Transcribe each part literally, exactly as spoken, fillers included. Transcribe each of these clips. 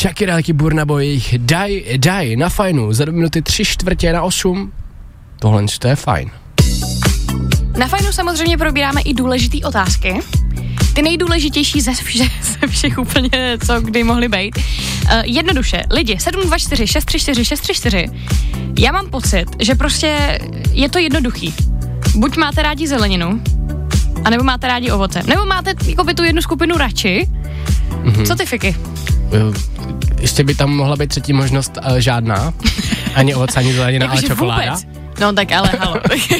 Shakira, taky Burna Boy, daj, daj, na Fajnu, za dva minuty tři čtvrtě na osm. Tohle to je fajn. Na Fajnu samozřejmě probíráme i důležitý otázky. Ty nejdůležitější ze, vše, ze všech úplně, co kdy mohly být. Uh, jednoduše, lidi, sedm dva čtyři šest tři čtyři šest tři čtyři. Já mám pocit, že prostě je to jednoduchý. Buď máte rádi zeleninu, anebo máte rádi ovoce. Nebo máte jakoby tu jednu skupinu radši. Mm-hmm. Co ty, Fiky? Ještě by tam mohla být třetí možnost uh, žádná. Ani ovoce, ani zelenina, ale čokoláda. Vůbec? No tak ale halo.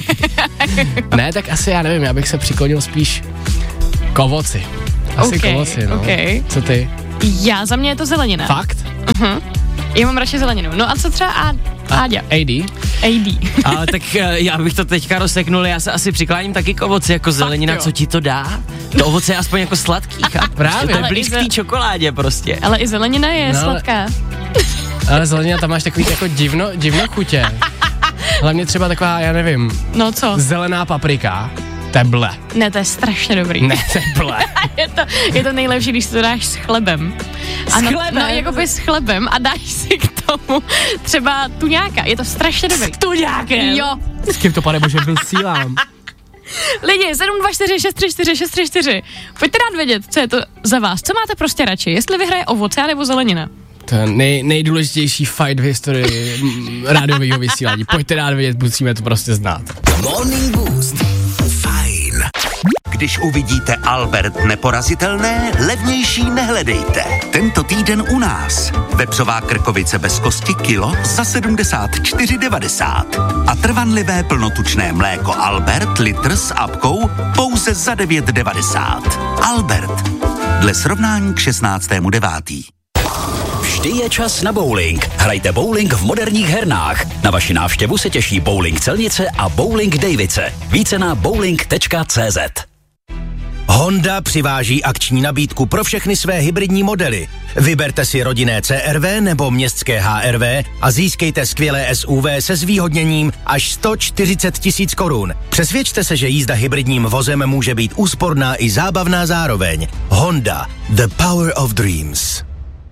Ne, tak asi já nevím, já bych se přiklonil spíš k ovoci. Asi okay, k ovoci, no. Okay. Co ty? Já, za mě je to zelenina. Fakt? Uh-huh. Já mám radši zeleninu. No a co třeba Á- Áďa? A D? A D. Ale tak já bych to teďka rozseknul, já se asi přikláním taky k ovoci, jako zelenina, co ti to dá? To ovoce je aspoň jako sladký, chápu? Právě. To je blízký ze... čokoládě prostě. Ale i zelenina je no, sladká. Ale zelenina, tam máš takový jako divno, divno chutě. Hlavně třeba taková, já nevím. No co? Zelená paprika. To je ble. Ne, to je strašně dobrý. Ne, to je ble. je, to, je to nejlepší, když to dáš s chlebem. S ano, chlebem? No, jakoby s chlebem a dáš si k tomu třeba tuňáka. Je to strašně dobrý. S tuňákem? Jo. S kým to, pane bože, vysílám? Lidi, sedm dva čtyři šest tři čtyři šest tři čtyři. Pojďte rád vědět, co je to za vás. Co máte prostě radši? Jestli vyhraje ovoce nebo zelenina? To je nej, nejdůležitější fight v historii rádiového vysílání. Pojďte rád vědět, musíme to prostě znát. Morning Boost. Fajn. Když uvidíte Albert neporazitelné, levnější nehledejte. Tento týden u nás. Vepřová krkovice bez kosti kilo za sedmdesát čtyři devadesát. A trvanlivé plnotučné mléko Albert litr s apkou pouze za devět devadesát. Albert. Dle srovnání k šestnáctému devátý. Vždy je čas na bowling. Hrajte bowling v moderních hernách. Na vaši návštěvu se těší Bowling Celnice a Bowling Davice. Více na bowling tečka cé zet. Honda přiváží akční nabídku pro všechny své hybridní modely. Vyberte si rodinné C R V nebo městské H R V a získejte skvělé S U V se zvýhodněním až sto čtyřicet tisíc korun. Přesvědčte se, že jízda hybridním vozem může být úsporná i zábavná zároveň. Honda, the power of dreams.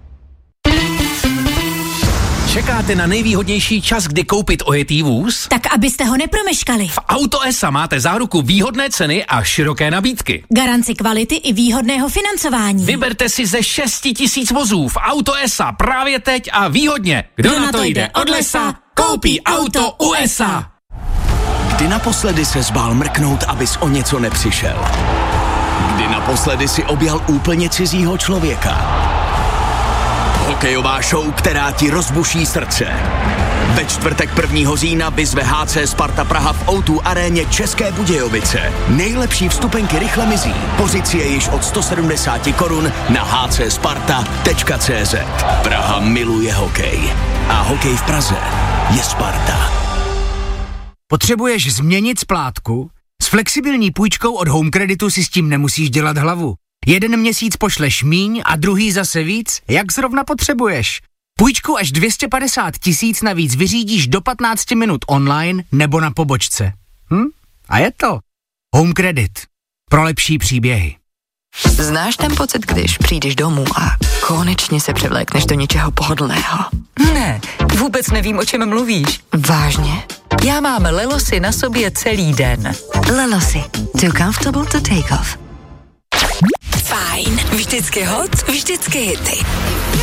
Čekáte na nejvýhodnější čas, kdy koupit ojetý vůz? Tak abyste ho nepromeškali. V Auto es a máte záruku výhodné ceny a široké nabídky. Garanci kvality i výhodného financování. Vyberte si ze šesti tisíc vozů v Auto es a právě teď a výhodně. Kdo, Kdo na to jde od lesa, koupí auto u es a. Kdy naposledy se zbál mrknout, abys o něco nepřišel? Kdy naposledy si objal úplně cizího člověka? Hokejová show, která ti rozbuší srdce. Ve čtvrtek prvního října vyzve H C Sparta Praha v ó dva aréně České Budějovice. Nejlepší vstupenky rychle mizí. Pozici je již od sto sedmdesát korun na h c sparta tečka cé zet. Praha miluje hokej. A hokej v Praze je Sparta. Potřebuješ změnit splátku? S flexibilní půjčkou od Home Creditu si s tím nemusíš dělat hlavu. Jeden měsíc pošleš míň a druhý zase víc, jak zrovna potřebuješ. Půjčku až dvě stě padesát tisíc navíc vyřídíš do patnáct minut online nebo na pobočce. Hm? A je to Home Credit. Pro lepší příběhy. Znáš ten pocit, když přijdeš domů a konečně se převlékneš do něčeho pohodlného? Ne, vůbec nevím, o čem mluvíš. Vážně? Já mám Lelosy na sobě celý den. Lelosy. Too comfortable to take off. Fajn. Vždycky hot, vždycky hity.